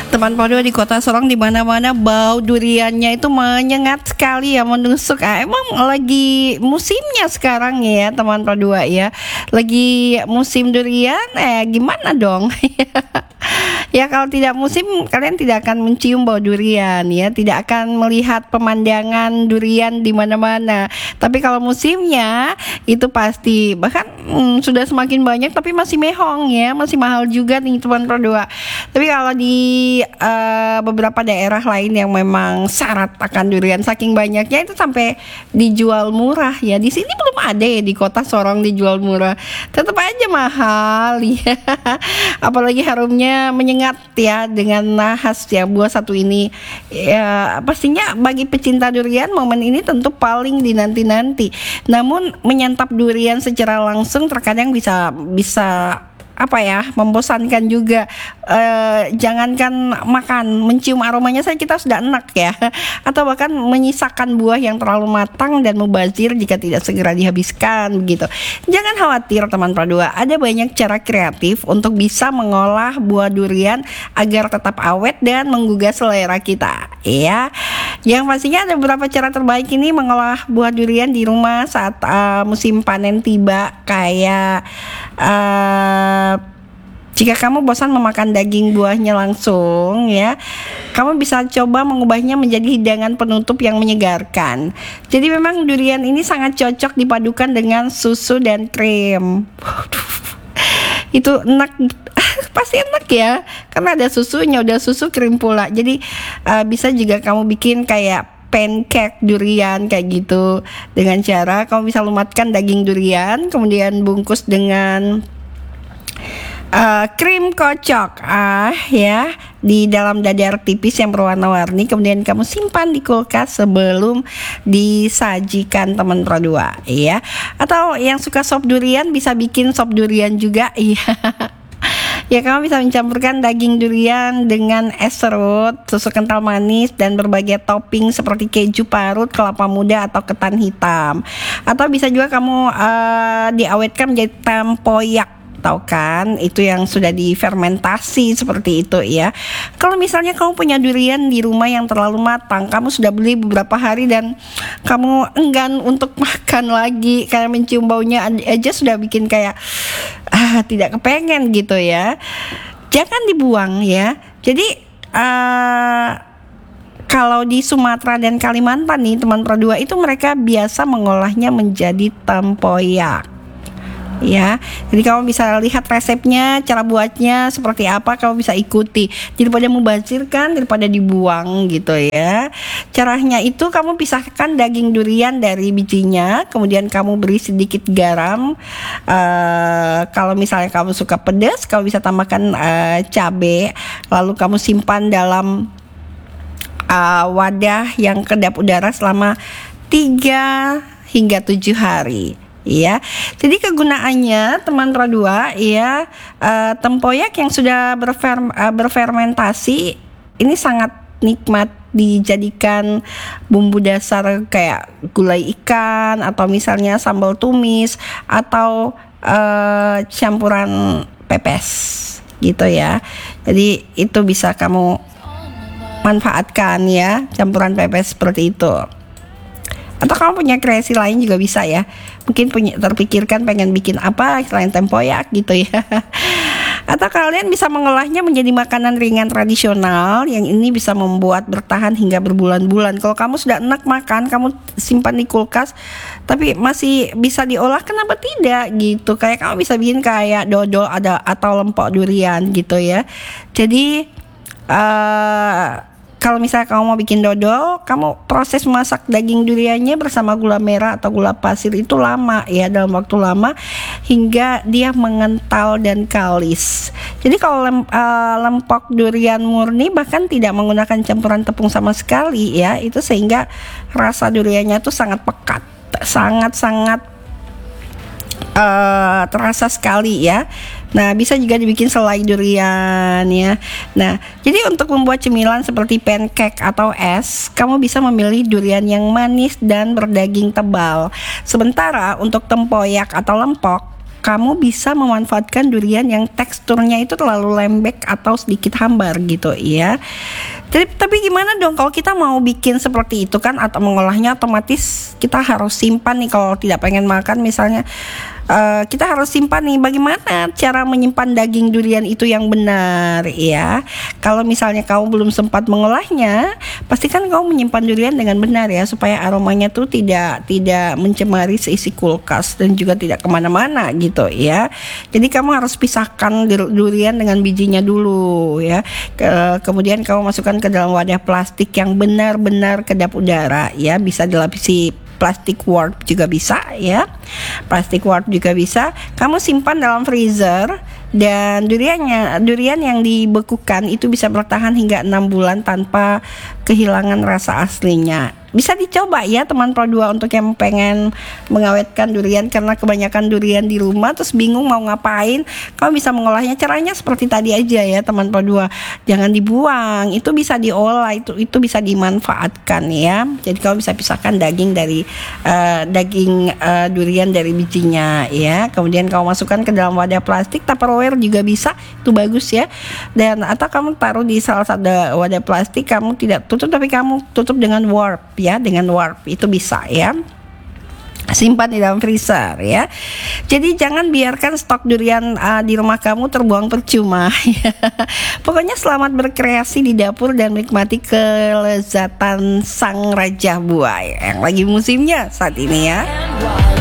Teman Podo di Kota Sorong di mana-mana bau duriannya itu menyengat sekali ya, menusuk. Emang lagi musimnya sekarang ya teman Podo ya. Lagi musim durian, gimana dong? Ya kalau tidak musim kalian tidak akan mencium bau durian ya, tidak akan melihat pemandangan durian di mana-mana. Tapi kalau musimnya itu pasti, bahkan sudah semakin banyak tapi masih mehong ya, masih mahal juga nih teman Podo. Tapi kalau di beberapa daerah lain yang memang syarat akan durian saking banyaknya itu sampai dijual murah ya. Di sini belum ada ya, di Kota Sorong dijual murah. Tetap aja mahal ya. Apalagi harumnya menyengat ya dengan khas ya buah satu ini. Ya, pastinya bagi pecinta durian momen ini tentu paling dinanti-nanti. Namun menyantap durian secara langsung terkadang bisa membosankan juga. Jangankan makan, mencium aromanya saja kita sudah enak ya. Atau bahkan menyisakan buah yang terlalu matang dan mubazir jika tidak segera dihabiskan begitu. Jangan khawatir teman Pradua, ada banyak cara kreatif untuk bisa mengolah buah durian agar tetap awet dan menggugah selera kita ya. Yang pastinya ada beberapa cara terbaik ini mengolah buah durian di rumah saat musim panen tiba. Kayak jika kamu bosan memakan daging buahnya langsung ya, kamu bisa coba mengubahnya menjadi hidangan penutup yang menyegarkan. Jadi memang durian ini sangat cocok dipadukan dengan susu dan krim. Itu enak, pasti enak ya, karena ada susunya, udah susu krim pula. Jadi bisa juga kamu bikin kayak pancake durian kayak gitu, dengan cara kamu bisa lumatkan daging durian, kemudian bungkus dengan krim kocok ya di dalam dadar tipis yang berwarna-warni, kemudian kamu simpan di kulkas sebelum disajikan teman Pradua ya. Atau yang suka sop durian bisa bikin sop durian juga ya. Ya, kamu bisa mencampurkan daging durian dengan es serut, susu kental manis, dan berbagai topping seperti keju parut, kelapa muda, atau ketan hitam. Atau bisa juga kamu diawetkan menjadi tempoyak. Tahu kan, itu yang sudah difermentasi seperti itu ya. Kalau misalnya kamu punya durian di rumah yang terlalu matang, kamu sudah beli beberapa hari dan kamu enggan untuk makan lagi karena mencium baunya aja sudah bikin kayak tidak kepengen gitu ya, jangan dibuang ya. Jadi kalau di Sumatera dan Kalimantan nih teman Pradua, itu mereka biasa mengolahnya menjadi tempoyak ya. Jadi kamu bisa lihat resepnya, cara buatnya seperti apa, kamu bisa ikuti. Daripada mubazirkan, daripada dibuang gitu ya. Caranya itu kamu pisahkan daging durian dari bijinya, kemudian kamu beri sedikit garam. Kalau misalnya kamu suka pedas, kamu bisa tambahkan cabai, lalu kamu simpan dalam wadah yang kedap udara selama 3 hingga 7 hari. Ya, jadi kegunaannya teman Pradua ya, tempoyak yang sudah berfermentasi ini sangat nikmat dijadikan bumbu dasar kayak gulai ikan, atau misalnya sambal tumis, atau campuran pepes gitu ya. Jadi itu bisa kamu manfaatkan ya, campuran pepes seperti itu. Atau kamu punya kreasi lain juga bisa ya. Mungkin terpikirkan pengen bikin apa selain tempoyak gitu ya. Atau kalian bisa mengolahnya menjadi makanan ringan tradisional yang ini bisa membuat bertahan hingga berbulan-bulan. Kalau kamu sudah enak makan, kamu simpan di kulkas, tapi masih bisa diolah, kenapa tidak gitu. Kayak kamu bisa bikin kayak dodol atau lempok durian gitu ya. Jadi kalau misalnya kamu mau bikin dodol, kamu proses memasak daging duriannya bersama gula merah atau gula pasir itu lama ya, dalam waktu lama hingga dia mengental dan kalis. Jadi kalau lempok durian murni bahkan tidak menggunakan campuran tepung sama sekali ya, itu sehingga rasa duriannya itu sangat pekat, sangat-sangat terasa sekali ya. Nah, bisa juga dibikin selai durian ya. Nah, jadi untuk membuat cemilan seperti pancake atau es, kamu bisa memilih durian yang manis dan berdaging tebal. Sementara untuk tempoyak atau lempok, kamu bisa memanfaatkan durian yang teksturnya itu terlalu lembek atau sedikit hambar gitu ya. Tapi gimana dong kalau kita mau bikin seperti itu kan, atau mengolahnya, otomatis kita harus simpan nih kalau tidak pengen makan misalnya. Kita harus simpan nih. Bagaimana cara menyimpan daging durian itu yang benar ya? Kalau misalnya kamu belum sempat mengolahnya, pastikan kamu menyimpan durian dengan benar ya, supaya aromanya tuh tidak mencemari seisi kulkas dan juga tidak kemana-mana gitu ya. Jadi kamu harus pisahkan durian dengan bijinya dulu ya. Kemudian kamu masukkan ke dalam wadah plastik yang benar-benar kedap udara ya, bisa dilapisi plastik wrap juga bisa ya. Plastik wrap juga bisa. Kamu simpan dalam freezer, dan durian yang dibekukan itu bisa bertahan hingga 6 bulan tanpa kehilangan rasa aslinya. Bisa dicoba ya teman Pro 2 untuk yang pengen mengawetkan durian karena kebanyakan durian di rumah terus bingung mau ngapain. Kamu bisa mengolahnya, caranya seperti tadi aja ya teman Pro 2. Jangan dibuang, itu bisa diolah, itu bisa dimanfaatkan ya. Jadi kamu bisa pisahkan daging dari durian dari bijinya ya. Kemudian kamu masukkan ke dalam wadah plastik, Tupperware juga bisa, itu bagus ya. Dan atau kamu taruh di salah satu wadah plastik, kamu tidak tutup tapi kamu tutup dengan warp ya, dengan warp itu bisa ya. Simpan di dalam freezer ya. Jadi jangan biarkan stok durian di rumah kamu terbuang percuma ya. Pokoknya selamat berkreasi di dapur dan menikmati kelezatan sang raja buah yang lagi musimnya saat ini ya.